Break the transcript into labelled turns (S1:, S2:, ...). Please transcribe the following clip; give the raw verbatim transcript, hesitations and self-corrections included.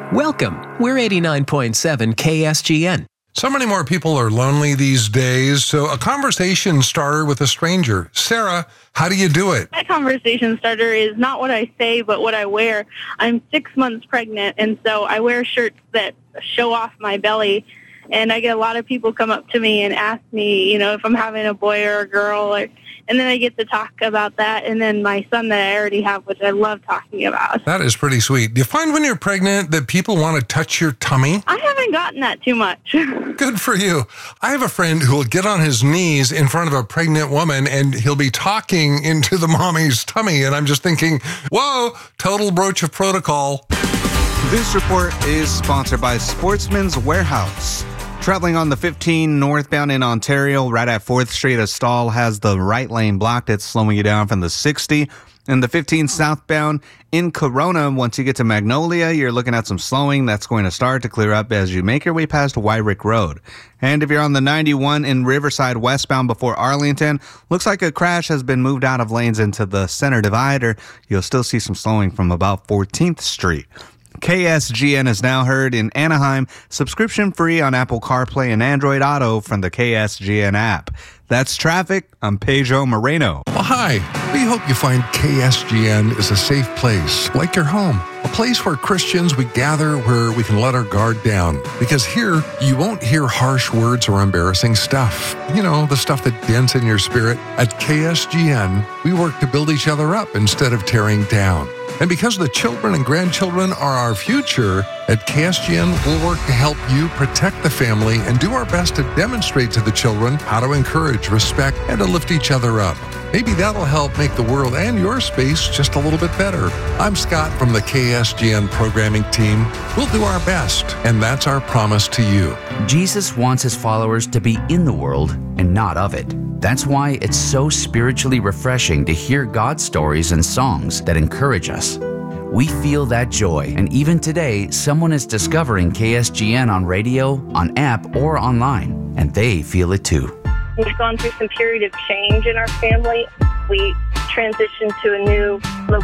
S1: Welcome. We're eighty-nine point seven K S G N.
S2: So many more people are lonely these days, so a conversation starter with a stranger. Sarah, how do you do it?
S3: My conversation starter is not what I say, but what I wear. I'm six months pregnant, and so I wear shirts that show off my belly. And I get a lot of people come up to me and ask me, you know, if I'm having a boy or a girl, or, and then I get to talk about that. And then my son that I already have, which I love talking about.
S2: That is pretty sweet. Do you find when you're pregnant that people want to touch your tummy?
S3: I haven't gotten that too much.
S2: Good for you. I have a friend who will get on his knees in front of a pregnant woman and he'll be talking into the mommy's tummy. And I'm just thinking, whoa, total breach of protocol.
S4: This report is sponsored by Sportsman's Warehouse. Traveling on the fifteen northbound in Ontario, right at fourth Street, a stall has the right lane blocked. It's slowing you down from the sixty. And the fifteen southbound in Corona, once you get to Magnolia, you're looking at some slowing. That's going to start to clear up as you make your way past Wyrick Road. And if you're on the ninety-one in Riverside westbound before Arlington, looks like a crash has been moved out of lanes into the center divider. You'll still see some slowing from about fourteenth Street. K S G N is now heard in Anaheim, subscription free on Apple CarPlay and Android Auto from the K S G N app. That's traffic. I'm Pedro Moreno.
S2: Well, hi. We hope you find K S G N is a safe place, like your home. A place where Christians, we gather where we can let our guard down. Because here, you won't hear harsh words or embarrassing stuff. You know, the stuff that dents in your spirit. At K S G N, we work to build each other up instead of tearing down. And because the children and grandchildren are our future, at K S G N, we'll work to help you protect the family and do our best to demonstrate to the children how to encourage, respect, and to lift each other up. Maybe that'll help make the world and your space just a little bit better. I'm Scott from the K S G N programming team. We'll do our best, and that's our promise to you.
S5: Jesus wants his followers to be in the world and not of it. That's why it's so spiritually refreshing to hear God's stories and songs that encourage us. We feel that joy, and even today, someone is discovering K S G N on radio, on app, or online, and they feel it too.
S3: We've gone through some period of change in our family. We transitioned to a new